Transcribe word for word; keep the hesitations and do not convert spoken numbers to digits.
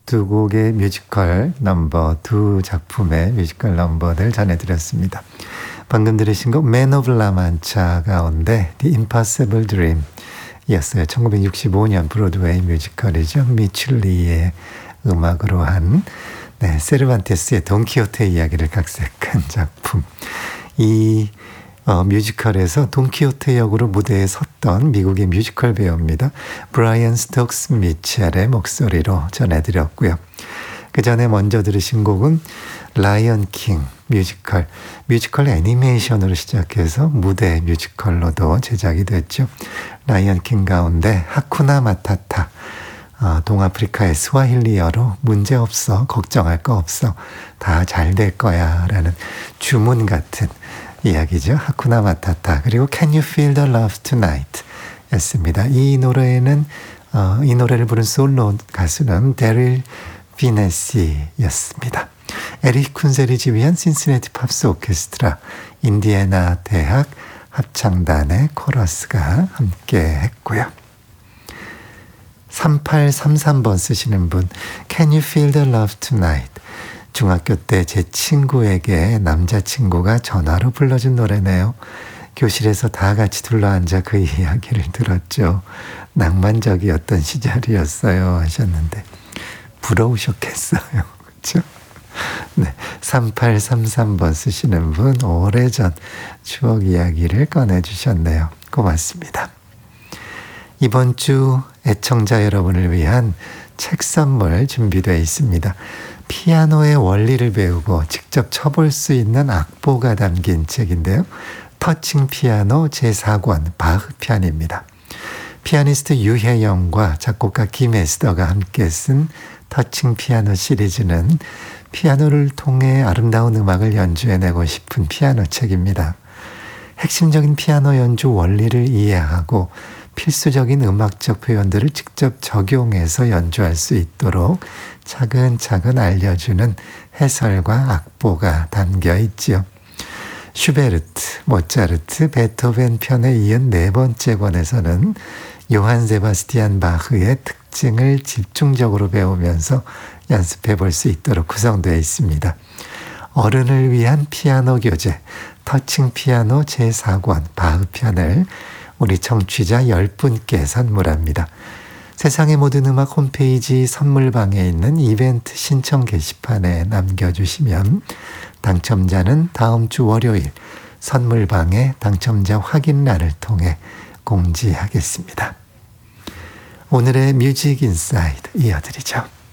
두 곡의 뮤지컬 넘버, 두 작품의 뮤지컬 넘버들 전해드렸습니다. 방금 들으신 곡 Man of La Mancha 가운데 The Impossible Dream 이었어요. 천구백육십오 년 브로드웨이 뮤지컬이죠. 미출리의 음악으로 한 네, 세르반테스의 돈키호테 이야기를 각색한 작품. 이 어, 뮤지컬에서 돈키호테 역으로 무대에 섰던 미국의 뮤지컬 배우입니다. 브라이언 스톡스 미첼의 목소리로 전해드렸고요. 그 전에 먼저 들으신 곡은 라이언 킹 뮤지컬, 뮤지컬 애니메이션으로 시작해서 무대 뮤지컬로도 제작이 됐죠. 라이언 킹 가운데 하쿠나 마타타, 어, 동아프리카의 스와힐리어로 문제없어, 걱정할 거 없어, 다 잘 될 거야 라는 주문 같은 이야기죠. 하쿠나 마타타. 그리고 Can You Feel the Love Tonight 였습니다. 이 노래는 어, 이 노래를 부른 솔로 가수는 데릴 비네시였습니다. 에릭 쿤셀이 지휘한 신시내티 팝스 오케스트라 인디애나 대학 합창단의 코러스가 함께 했고요. 삼팔삼삼 번 쓰시는 분, Can You Feel the Love Tonight? 중학교 때 제 친구에게 남자친구가 전화로 불러준 노래네요. 교실에서 다 같이 둘러앉아 그 이야기를 들었죠. 낭만적이었던 시절이었어요 하셨는데 부러우셨겠어요. 그렇죠? 네, 삼팔삼삼 번 쓰시는 분 오래전 추억 이야기를 꺼내주셨네요. 고맙습니다. 이번 주 애청자 여러분을 위한 책 선물 준비되어 있습니다. 피아노의 원리를 배우고 직접 쳐볼 수 있는 악보가 담긴 책인데요. 터칭 피아노 제사 권 바흐 편입니다. 피아니스트 유혜영과 작곡가 김에스더가 함께 쓴 터칭 피아노 시리즈는 피아노를 통해 아름다운 음악을 연주해내고 싶은 피아노 책입니다. 핵심적인 피아노 연주 원리를 이해하고 필수적인 음악적 표현들을 직접 적용해서 연주할 수 있도록 차근차근 알려주는 해설과 악보가 담겨 있지요. 슈베르트, 모차르트, 베토벤 편에 이은 네 번째 권에서는 요한 세바스티안 바흐의 특징을 집중적으로 배우면서 연습해 볼 수 있도록 구성되어 있습니다. 어른을 위한 피아노 교재, 터칭 피아노 제사 권 바흐 편을 우리 청취자 열 분께 선물합니다. 세상의 모든 음악 홈페이지 선물방에 있는 이벤트 신청 게시판에 남겨주시면 당첨자는 다음 주 월요일 선물방에 당첨자 확인란을 통해 공지하겠습니다. 오늘의 뮤직 인사이드 이어드리죠.